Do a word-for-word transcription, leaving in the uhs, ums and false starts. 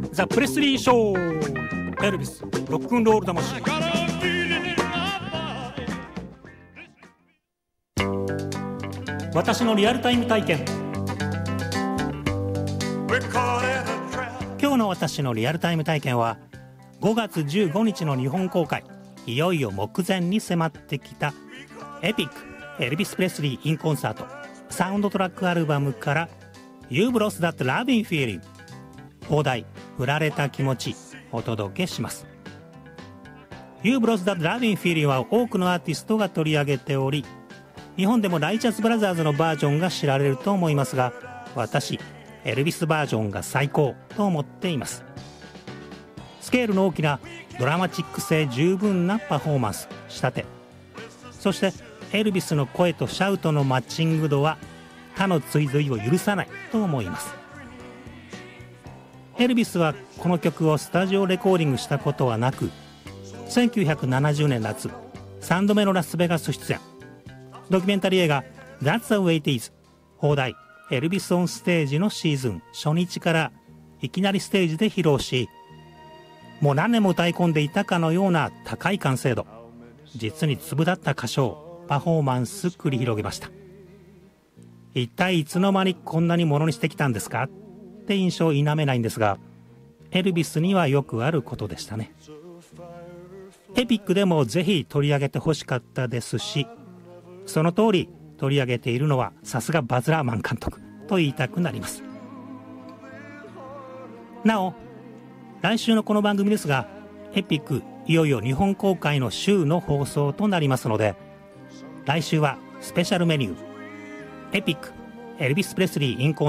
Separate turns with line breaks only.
ザ・プレスリーショー、エルビスロックンロール魂。私のリアルタイム体験。今日の私のリアルタイム体験はごがつじゅうごにちの日本公開、いよいよ目前に迫ってきたエピックエルビス・プレスリー・イン・コンサートサウンドトラックアルバムからYou've Lost That Loving Feeling、 放題振られた気持ちお届けします。 You've Lost That Loving Feeling は多くのアーティストが取り上げており、日本でもライチャスブラザーズのバージョンが知られると思いますが、私エルビスバージョンが最高と思っています。スケールの大きなドラマチック性十分なパフォーマンス仕立て、そしてエルビスの声とシャウトのマッチング度は他の追随を許さないと思います。エルビスはこの曲をスタジオレコーディングしたことはなく、せんきゅうひゃくななじゅうねん夏さんどめのラスベガス出演、ドキュメンタリー映画 That's the way it is、 放題エルビスオンステージのシーズン初日からいきなりステージで披露し、もう何年も歌い込んでいたかのような高い完成度、実に粒立った歌唱パフォーマンス繰り広げました。一体いつの間にこんなにものにしてきたんですかって印象を否めないんですが、エルビスにはよくあることでしたね。エピックでもぜひ取り上げてほしかったですし、その通り取り上げているのはさすがバズ・ラーマン監督と言いたくなります。なお来週のこの番組ですが、エピックいよいよ日本公開の週の放送となりますので、来週はスペシャルメニューエピックエルビス・プレスリー・イン・コン